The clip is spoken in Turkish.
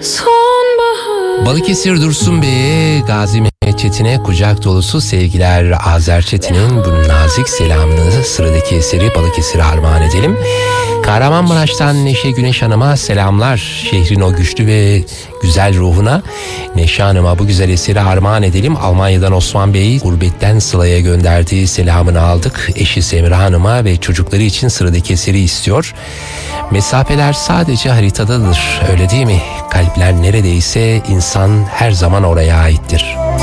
Balıkesir Dursun Bey'e, Gazi Mehmet Çetin'e kucak dolusu sevgiler. Azer Çetin'in bu nazik selamını sıradaki eseri Balıkesir'e armağan edelim. Kahramanmaraş'tan Neşe Güneş Hanım'a selamlar. Şehrin o güçlü ve güzel ruhuna Neşe Hanım'a bu güzel eseri armağan edelim. Almanya'dan Osman Bey gurbetten Sıla'ya gönderdiği selamını aldık. Eşi Semra Hanım'a ve çocukları için sıradaki eseri istiyor. Mesafeler sadece haritadadır, öyle değil mi? Kalpler neredeyse insan her zaman oraya aittir.